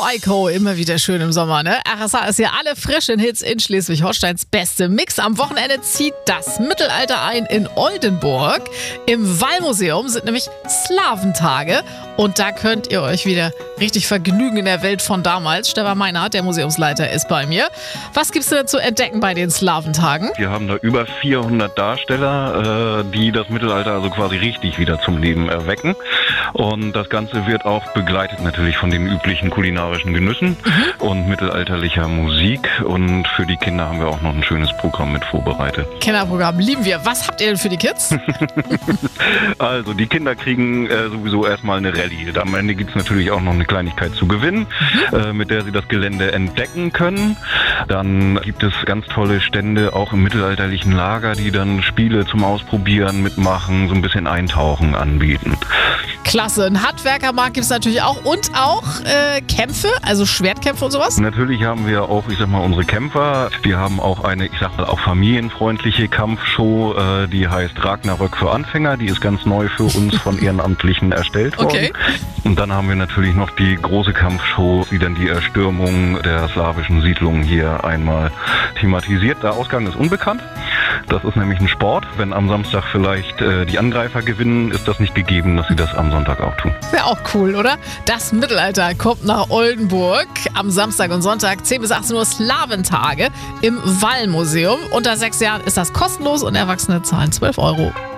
Heiko, immer wieder schön im Sommer, ne? RSA ist hier alle frischen Hits in Schleswig-Holsteins beste Mix. Am Wochenende zieht das Mittelalter ein in Oldenburg. Im Wallmuseum sind nämlich Slawentage und da könnt ihr euch wieder richtig vergnügen in der Welt von damals. Stefan Meinhardt, der Museumsleiter, ist bei mir. Was gibt's denn zu entdecken bei den Slawentagen? Wir haben da über 400 Darsteller, die das Mittelalter also quasi richtig wieder zum Leben erwecken. Und das Ganze wird auch begleitet natürlich von den üblichen kulinarischen Genüssen und mittelalterlicher Musik. Und für die Kinder haben wir auch noch ein schönes Programm mit vorbereitet. Kinderprogramm lieben wir. Was habt ihr denn für die Kids? Also die Kinder kriegen sowieso erstmal eine Rallye. Am Ende gibt es natürlich auch noch eine Kleinigkeit zu gewinnen, mit der sie das Gelände entdecken können. Dann gibt es ganz tolle Stände auch im mittelalterlichen Lager, die dann Spiele zum Ausprobieren mitmachen, so ein bisschen Eintauchen anbieten. Klasse, ein Handwerkermarkt gibt es natürlich auch und auch Kämpfe, also Schwertkämpfe und sowas? Natürlich haben wir auch, unsere Kämpfer. Wir haben auch eine, auch familienfreundliche Kampfshow, die heißt Ragnarök für Anfänger. Die ist ganz neu für uns von Ehrenamtlichen erstellt worden. Okay. Und dann haben wir natürlich noch die große Kampfshow, die dann die Erstürmung der slawischen Siedlungen hier einmal thematisiert. Der Ausgang ist unbekannt. Das ist nämlich ein Sport. Wenn am Samstag vielleicht die Angreifer gewinnen, ist das nicht gegeben, dass sie das am Sonntag auch tun. Wäre auch cool, oder? Das Mittelalter kommt nach Oldenburg am Samstag und Sonntag 10 bis 18 Uhr Slawentage im Wallmuseum. Unter 6 Jahren ist das kostenlos und Erwachsene zahlen 12 €.